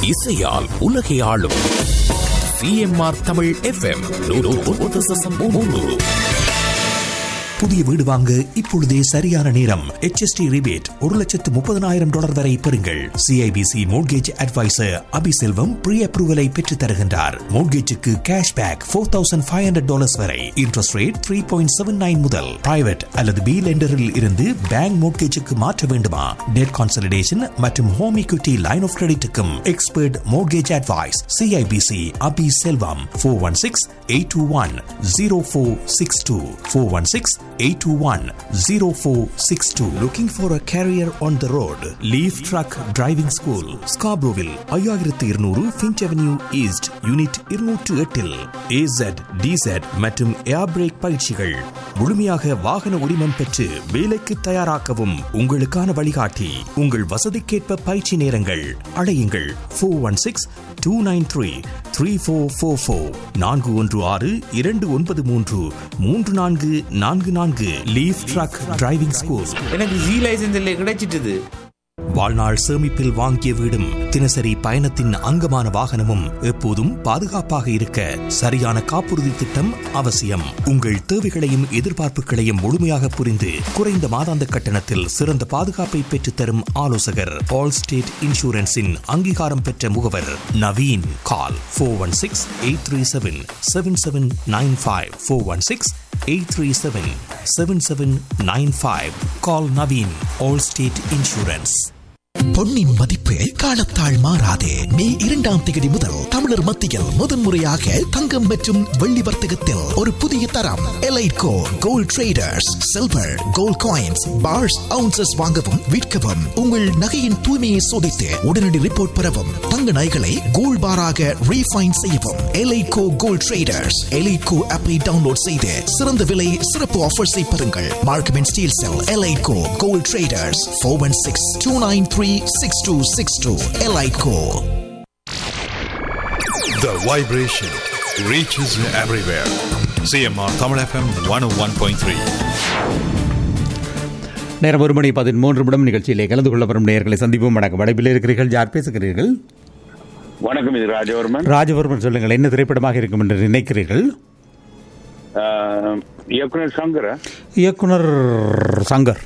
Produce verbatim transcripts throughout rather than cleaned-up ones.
இசையால் உலகை ஆளும் சிஎம்ஆர் தமிழ் எஃப்எம். புதிய வீடு வாங்க இப்பொழுதே சரியான நேரம். H S T ரிபேட் ஒரு லட்சத்து முப்பதனாயிரம் டாலர் வரை பெறுங்கள். CIBC mortgage advisor Abiselvam pre அப்ரூவலை பெற்று தருகின்றார். மோட்கேஜுக்கு cashback four thousand five hundred dollars வரை. Interest rate three point seven nine முதல். பிரைவேட் அல்லது பி லெண்டரில் இருந்து பேங்க் மோட்கேஜுக்கு மாற்ற வேண்டுமா? டெட் கான்சல்டேஷன் மற்றும் home equity line of கிரெடிட்டுக்கும் expert mortgage advice. CIBC Abiselvam four one six eight two one zero four six two four one six eight two one zero four six two. Looking for a career on the road? Leaf Truck Driving School, Scarboroughville, ஐயாயிரத்து இருநூறு Finch Avenue East, Unit இருநூற்று எட்டில் A Z, D Z மற்றும் ஏர் break பயிற்சிகள். முழுமையாக வாகன உரிமம் பெற்று வேலைக்கு தயாராக்கவும் உங்களுக்கான வழிகாட்டி. உங்கள் வசதிக்கேற்ப பயிற்சி நேரங்கள். அழையுங்கள் four one six two nine three three four four four நான்கு ஒன்று ஆறு இரண்டு ஒன்பது மூன்று மூன்று நான்கு நான்கு நான்கு. Leaf drug driving school. எனக்கு ஜி லைசன்ஸ் இல்லை கிடைச்சிட்டது. வாழ்நாள் சேமிப்பில் வாங்கிய வீடும் தினசரி பயணத்தின் அங்கமான வாகனமும் எப்போதும் பாதுகாப்பாக இருக்க சரியான காப்புறுதி திட்டம் அவசியம். உங்கள் தேவைகளையும் எதிர்பார்ப்புகளையும் முழுமையாக புரிந்து குறைந்த மாதாந்த கட்டணத்தில் சிறந்த பாதுகாப்பை பெற்றுத்தரும் ஆலோசகர் ஆல் ஸ்டேட் இன்சூரன்ஸின் அங்கீகாரம் பெற்ற முகவர் Naveen. Call four one six eight three seven seven seven nine five four one six eight three seven seven seven nine five. Call Naveen, Allstate Insurance. பொன்னின் மதிப்பு காலத்தால் மாறாதே. மே இரண்டாம் தேதி முதல் தமிழர் மத்தியில் முதன்முறையாக தங்கம் மற்றும் வெள்ளி வர்த்தகத்தில் ஒரு புதிய தரம் எலைட்கோ gold traders. Silver gold coins parse ounces வாங்கவும் விற்கவும் உங்கள் நகையின் தூய்மையை சோதித்து உடனடி ரிப்போர்ட் பெறவும் தங்க நகைகளை கோல்ட் பாராக ரீஃபைன் செய்யவும் எலைட்கோ கோல்ட் ட்ரேடர்ஸ் எலைட்கோ ஆப்பை டவுன்லோட் செய்து சிறந்த விலை சிறப்பு ஆஃபர்ஸை பெறுங்கள். Markham and Steeles sell எலைட்கோ gold traders four one six two nine three six two six two. Elaico. The vibration reaches everywhere. C M R Tamil F M one oh one point three. நேரம் ஒரு மணி பதிமூன்று நிமிடம். நிகழ்ச்சியிலே கலந்து கொள்ள வரும் நேயர்களை சந்திப்போம். வணக்கம். வடைப்பில் இருக்கிறீர்கள். யார் பேசுகிறீர்கள்? வணக்கம், இது ராஜவர்மன். ராஜவர்மன், சொல்லுங்கள், என்ன திரைப்படமாக இருக்கும் என்று நினைக்கிறீர்கள்? இயக்குனர் சங்கர். இயக்குனர் சங்கர்.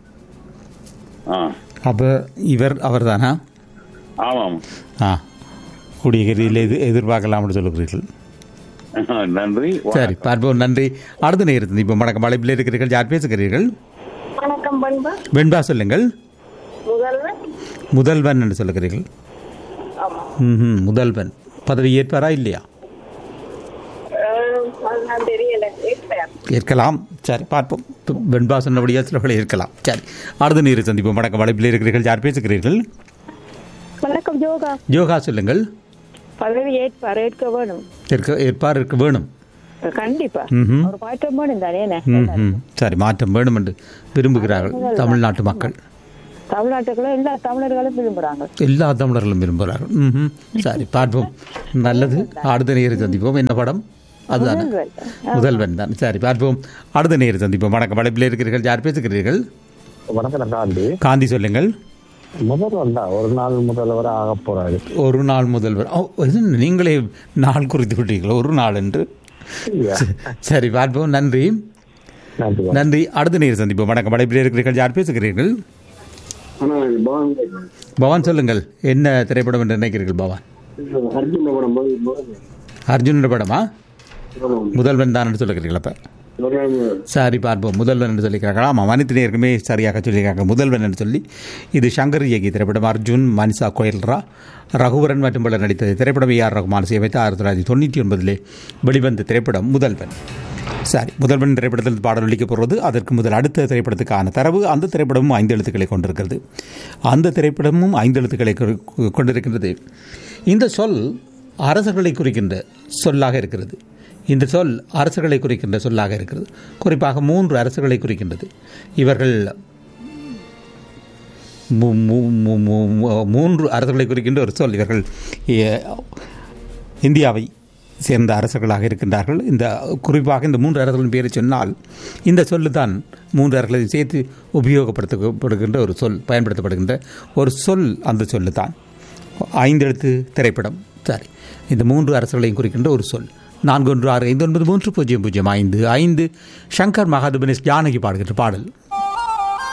அப்போ இவர் அவர் தானா? ஆமாம். ஆ, கூடிய கருதியில் எது எதிர்பார்க்கலாம்னு சொல்லுகிறீர்கள். நன்றி. சரி, பார்ப்போம். நன்றி. அடுத்த நேரத்தில் இப்போ வணக்கம். வளைப்பில் இருக்கிறீர்கள். யார் பேசுகிறீர்கள்? வணக்கம். வெண்பா, சொல்லுங்கள். முதல்வன். முதல்வன் என்று சொல்லுகிறீர்கள். ம், முதல்வன் பதவி ஏற்பாரா இல்லையா? ஏற்கலாம். சரி, பார்ப்போம். வெண்பா சொன்னபடியா சிலவளை இருக்கலாம். சரி, அடுத்த நீரை சந்திப்போம். வணக்கம். வளைப்பில் இருக்கிறீர்கள். யார் பேசுகிறீர்கள்? வணக்கம். யோகா. யோகா, சொல்லுங்கள். பதவி ஏற்பார் ஏற்க வேணும். ஏற்க ஏற்பார் இருக்க வேணும். கண்டிப்பா ஒரு மாற்றம் வேணும் தானே. சரி, மாற்றம் வேணும் என்று விரும்புகிறார்கள் தமிழ்நாட்டு மக்கள். தமிழ்நாட்டுக்குள்ள எல்லா தமிழர்களும் விரும்புகிறாங்க. எல்லா தமிழர்களும் விரும்புகிறார்கள். ம், சரி, பார்ப்போம். நல்லது. அடுத்த நீரை சந்திப்போம். என்ன படம்? அதுதான் முதல்வன் தான். சரி, பார்ப்போம். அடுத்த நேரம் சந்திப்போம். வணக்கம். வளைப்பில் இருக்கிறீர்கள். யார் பேசுகிறீர்கள்? வணக்கம். காந்தி. காந்தி, சொல்லுங்கள். முதல்வர் தான் ஒரு நாள் முதல்வர் ஆக போறாரு. ஒரு நாள் முதல்வர். நீங்களே நாள் குறித்து விட்டீங்களா? ஒரு நாள் என்று. சரி, பார்ப்போம். நன்றி. நன்றி. அடுத்த நேரம் சந்திப்போம். வணக்கம். வளைப்பில் இருக்கிறீர்கள். யார் பேசுகிறீர்கள்? பவான், சொல்லுங்கள். என்ன திரைப்படம் என்று நினைக்கிறீர்கள் பவான்? அர்ஜுன படமா? முதல்வன் தான் என்று சொல்லுகிறீங்களா? சரி, பார்ப்போம். முதல்வன் என்று சொல்லிக்கிறார்கள். ஆமாம், அனைத்து நேருக்குமே சரியாக சொல்லியிருக்காங்க. முதல்வன் என்று சொல்லி. இது சங்கர் இயக்கிய திரைப்படம். அர்ஜுன், மனிஷா கோயல்ரா, ரகுவரன் மற்றும் பலர் நடித்தது. திரைப்படம் ஏஆர் ரகுமான் இசையமைத்து ஆயிரத்தி தொள்ளாயிரத்தி தொண்ணூற்றி ஒன்பதிலே வெளிவந்த திரைப்படம் முதல்வன். சரி, முதல்வன் திரைப்படத்தில் பாடல் ஒலிக்கப்படுவது. அதற்கு முதல் அடுத்த திரைப்படத்துக்கான தரவு. அந்த திரைப்படமும் ஐந்து எழுத்துக்களை கொண்டிருக்கிறது. அந்த திரைப்படமும் ஐந்து எழுத்துக்களை கொண்டிருக்கின்றது. இந்த சொல் அரசர்களை குறிக்கின்ற சொல்லாக இருக்கிறது. இந்த சொல் அரசர்களை குறிக்கின்ற சொல்லாக இருக்கிறது. குறிப்பாக மூன்று அரசர்களை குறிக்கின்றது. இவர்கள் மூன்று அரசர்களை குறிக்கின்ற ஒரு சொல். இவர்கள் இந்தியாவை சேர்ந்த அரசர்களாக இருக்கின்றார்கள். இந்த குறிப்பாக இந்த மூன்று அரசர்களின் பேரை சொன்னால் இந்த சொல்லு தான் மூன்று அரசர்களை சேர்த்து உபயோகப்படுத்தப்படுகின்ற ஒரு சொல், பயன்படுத்தப்படுகின்ற ஒரு சொல். அந்த சொல்லு தான் ஐந்து எழுத்து திரைப்படம். சரி, இந்த மூன்று அரசர்களையும் குறிக்கின்ற ஒரு சொல். நான்கு ஒன்று ஆறு ஐந்து ஒன்பது மூன்று பூஜ்ஜியம் பூஜ்ஜியம் ஐந்து ஐந்து. சங்கர் மகாதேவன் எஸ் ஜானகி பாடுகின்ற பாடல்.